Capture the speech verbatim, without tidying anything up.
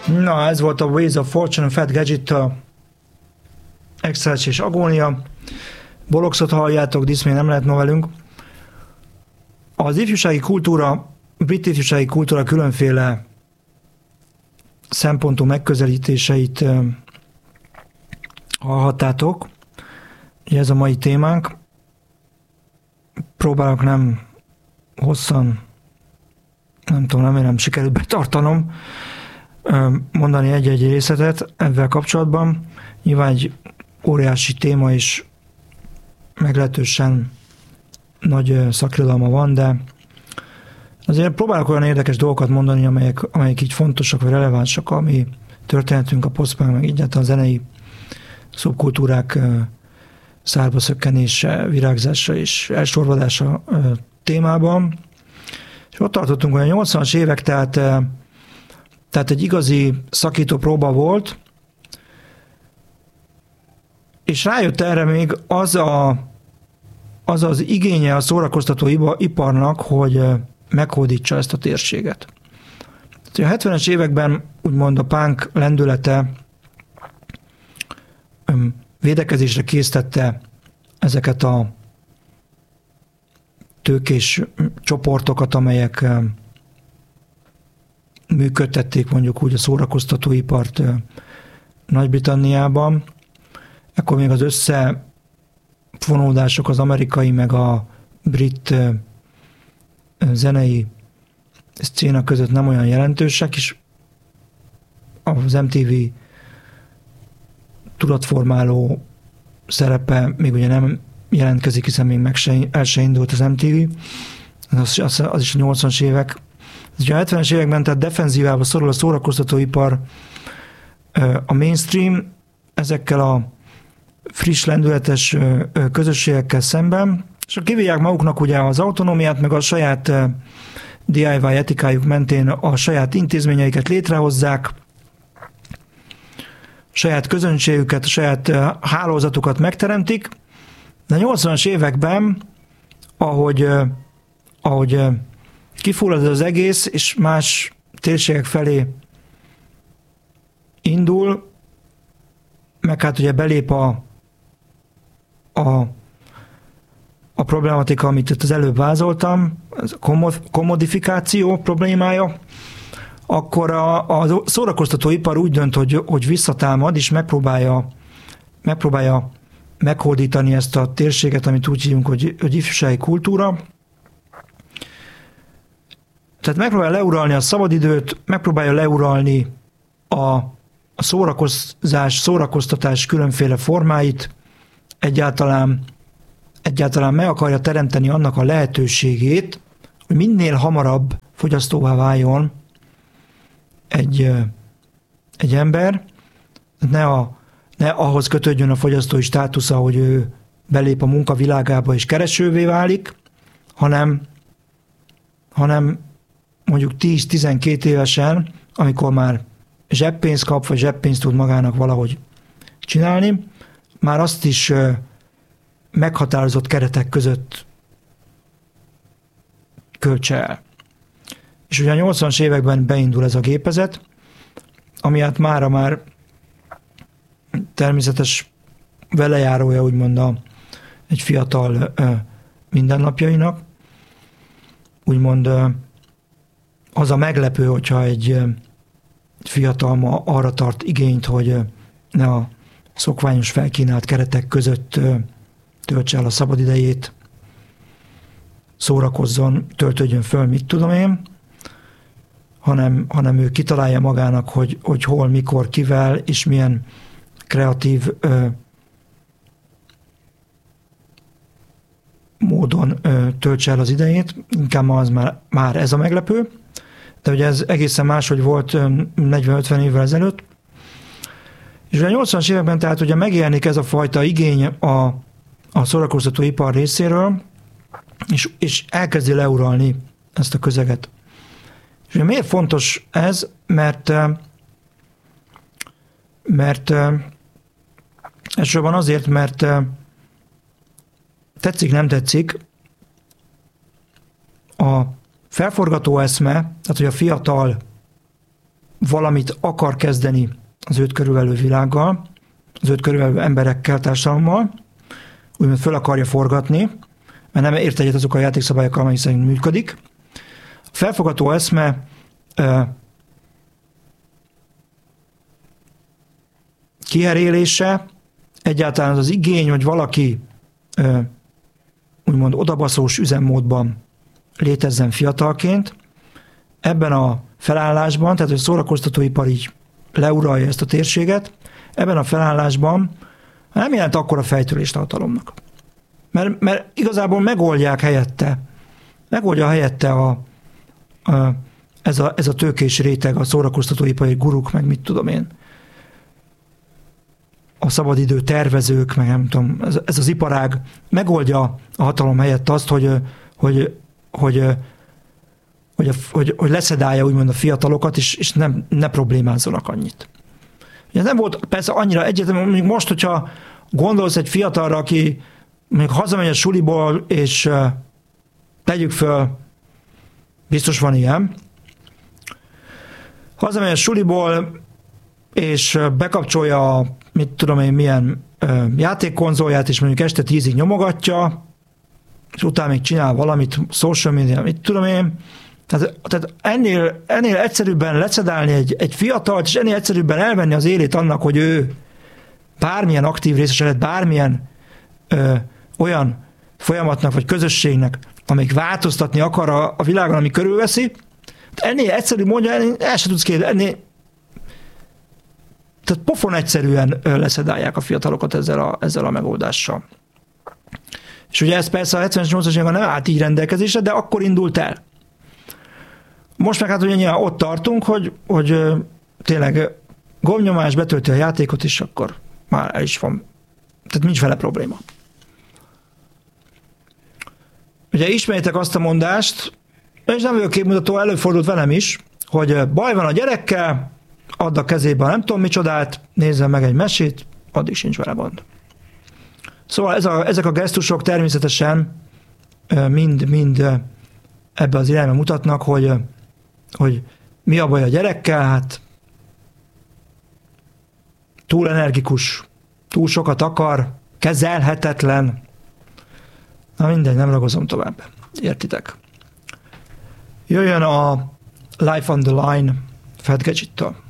Na, ez volt a Ways of Fortune, a Fat Gadget-től. Excelsior és Agónia. Boloxot halljátok, Diszmé nem lehet ma velünk. Az ifjúsági kultúra, brit ifjúsági kultúra különféle szempontú megközelítéseit hallhattátok. Ez a mai témánk. Próbálok nem hosszan, nem tudom, remélem sikerült betartanom, mondani egy-egy részletet ebben kapcsolatban. Nyilván egy óriási téma és meglehetősen nagy szakirodalma van, de azért próbálok olyan érdekes dolgokat mondani, amelyek, amelyek így fontosak vagy relevánsak, ami történetünk, a posztpunk, meg így a zenei szubkultúrák szárba szökkenése, virágzása és elsorvadása témában. És ott tartottunk, hogy a nyolcvanas évek, tehát, tehát egy igazi szakító próba volt, és rájött erre még az a, az, az igénye a szórakoztató iparnak, hogy meghódítsa ezt a térséget. A hetvenes években úgymond a punk lendülete védekezésre késztette ezeket a tőkés csoportokat, amelyek működtették mondjuk úgy a szórakoztatóipart Nagy-Britanniában. Ekkor még az összefonódások az amerikai meg a brit zenei szcéna között nem olyan jelentősek, és az em té vé tudatformáló szerepe még ugye nem jelentkezik, hiszen még meg se, el se indult az em té vé. Az, az, az is a nyolcvanas évek. Ugye a hetvenes években tehát defenzívába szorul a szórakoztatóipar, a mainstream ezekkel a friss, lendületes közösségekkel szemben, és kivívják maguknak ugye az autonómiát, meg a saját dé i vé etikájuk mentén a saját intézményeiket létrehozzák, saját közönségüket, a saját hálózatukat megteremtik, de a nyolcvanas években, ahogy, ahogy kifullad az egész, és más térségek felé indul, meg hát ugye belép a, a, a problematika, amit itt az előbb vázoltam, a kommodifikáció problémája, akkor a, a szórakoztatóipar úgy dönt, hogy, hogy visszatámad, és megpróbálja, megpróbálja meghódítani ezt a térséget, amit úgy hívunk, hogy, hogy ifjúsági kultúra. Tehát megpróbálja leuralni a szabadidőt, megpróbálja leuralni a, a szórakozás, szórakoztatás különféle formáit, egyáltalán, egyáltalán meg akarja teremteni annak a lehetőségét, hogy minél hamarabb fogyasztóvá váljon egy, egy ember, ne, a, ne ahhoz kötődjön a fogyasztói státusza, hogy ő belép a munkavilágába és keresővé válik, hanem, hanem mondjuk tíz-tizenkét évesen, amikor már zseppénzt kap, vagy zseppénzt tud magának valahogy csinálni, már azt is meghatározott keretek között költse el. És ugye a nyolcvanas években beindul ez a gépezet, ami hát mára már természetes velejárója úgymond a, egy fiatal ö, mindennapjainak. Úgymond ö, az a meglepő, hogyha egy ö, fiatal ma arra tart igényt, hogy ö, ne a szokványos felkínált keretek között ö, töltse el a szabadidejét, szórakozzon, töltődjön föl, mit tudom én, hanem, hanem ő kitalálja magának, hogy, hogy hol, mikor, kivel, és milyen kreatív ö, módon ö, töltse el az idejét. Inkább ma az már, már ez a meglepő, de ugye ez egészen máshogy volt negyven-ötven évvel ezelőtt. És a nyolcvanas években tehát ugye megjelenik ez a fajta igény a, a szórakoztatóipar részéről, és, és elkezdi leuralni ezt a közeget. És miért fontos ez? Mert, mert elsősorban azért, mert tetszik, nem tetszik, a felforgató eszme, tehát hogy a fiatal valamit akar kezdeni az őt körülvelő világgal, az őt körülvelő emberekkel, társadalommal, úgymond föl akarja forgatni, mert nem ért egyet azok a játékszabályokkal, amelyik szerint működik. A felfogató eszme kiherélése, egyáltalán az az igény, hogy valaki úgymond odabaszós üzemmódban létezzen fiatalként, ebben a felállásban, tehát hogy a szórakoztatóipar így leuralja ezt a térséget, ebben a felállásban nem jelent akkora fejtörést a hatalomnak. Mert, mert igazából megoldják helyette, megoldja helyette a, a, ez, a, ez a tőkés réteg, a szórakoztatóipari guruk, meg mit tudom én, a szabadidő tervezők, meg nem tudom, ez, ez az iparág megoldja a hatalom helyett azt, hogy, hogy, hogy, hogy, hogy, hogy leszedálja úgymond a fiatalokat, és, és nem, ne problémázzanak annyit. Ez nem volt persze annyira egyetemű, mondjuk most, hogyha gondolsz egy fiatalra, aki mondjuk hazamegy a suliból, és uh, tegyük föl, biztos van ilyen, hazamegy a suliból, és bekapcsolja a, mit tudom én, milyen uh, játékkonzolját, és mondjuk este tízig nyomogatja, és utána még csinál valamit, social media, mit tudom én. Tehát, tehát ennél, ennél egyszerűbben lecedálni egy, egy fiatalt, és ennél egyszerűbben elvenni az élét annak, hogy ő bármilyen aktív részese lett, bármilyen ö, olyan folyamatnak, vagy közösségnek, amelyik változtatni akar a, a világon, ami körülveszi. Ennél egyszerű mondja, ennél el sem tudsz kérdezni, ennél tehát pofon egyszerűen leszedálják a fiatalokat ezzel a, ezzel a megoldással. És ugye ez persze a hetvenes, nyolcvanas években nem állt így rendelkezésre, de akkor indult el. Most meg hát ugye nyilván ott tartunk, hogy, hogy tényleg gombnyomás, betölti a játékot, és akkor már el is van. Tehát nincs vele probléma. Ugye ismerjétek azt a mondást, és nem vagyok képmutató, előfordult velem is, hogy baj van a gyerekkel, add a kezébe a nem tudom micsodát, nézzen meg egy mesét, addig sincs vele gond. Szóval ez a, ezek a gesztusok természetesen mind, mind ebbe az irányba mutatnak, hogy, hogy mi a baj a gyerekkel, hát túl energikus, túl sokat akar, kezelhetetlen. Na mindegy, nem ragozom tovább. Értitek? Jöjjön a Life on the Line Fat Gadget-től.